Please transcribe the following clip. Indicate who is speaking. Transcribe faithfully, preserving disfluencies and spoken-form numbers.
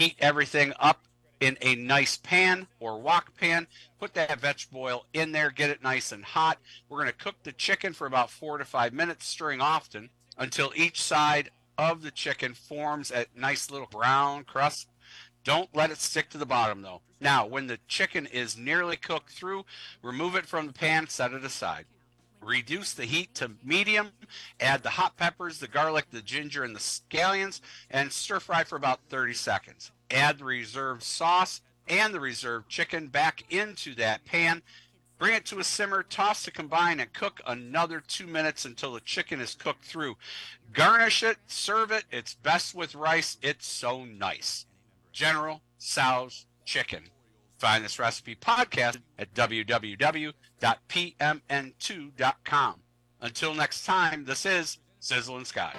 Speaker 1: Heat everything up in a nice pan or wok pan. Put that vegetable oil in there, get it nice and hot. We're going to cook the chicken for about four to five minutes, stirring often until each side of the chicken forms a nice little brown crust. Don't let it stick to the bottom though. Now, when the chicken is nearly cooked through, remove it from the pan, set it aside. Reduce the heat to medium, add the hot peppers, the garlic, the ginger, and the scallions, and stir fry for about thirty seconds. Add the reserved sauce and the reserved chicken back into that pan. Bring it to a simmer, toss to combine, and cook another two minutes until the chicken is cooked through. Garnish it, serve it. It's best with rice. It's so nice. General Tso's Chicken. Find this recipe podcast at w w w dot p m n two dot com. Until next time, this is Sizzle and Scott.